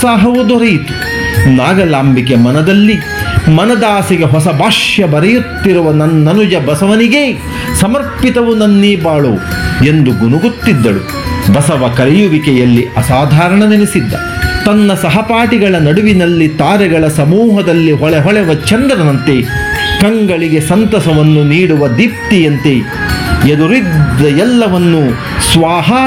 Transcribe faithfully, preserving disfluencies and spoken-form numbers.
ಉತ್ಸಾಹವೂ ದೊರೆಯಿತು. ನಾಗಲಾಂಬಿಕೆ ಮನದಲ್ಲಿ ಮನದಾಸೆಗೆ ಹೊಸ ಭಾಷ್ಯ ಬರೆಯುತ್ತಿರುವ ನನ್ನನುಜ ಬಸವನಿಗೆ ಸಮರ್ಪಿತವು ನನ್ನೀ ಬಾಳು ಎಂದು ಗುನುಗುತ್ತಿದ್ದಳು. ಬಸವ ಕರೆಯುವಿಕೆಯಲ್ಲಿ ಅಸಾಧಾರಣನೆನಿಸಿದ್ದ. ತನ್ನ ಸಹಪಾಠಿಗಳ ನಡುವಿನಲ್ಲಿ ತಾರೆಗಳ ಸಮೂಹದಲ್ಲಿ ಹೊಳೆ ಹೊಳೆವ ಚಂದ್ರನಂತೆ, ಕಂಗಳಿಗೆ ಸಂತಸವನ್ನು ನೀಡುವ ದೀಪ್ತಿಯಂತೆ ಎದುರಿದ್ದ ಎಲ್ಲವನ್ನೂ ಸ್ವಾಹ